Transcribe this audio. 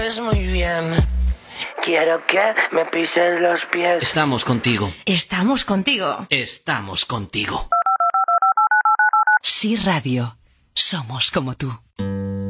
Es muy bien. Quiero que me pises los pies. Estamos contigo. Estamos contigo. Estamos contigo. Sí Radio. Somos como tú.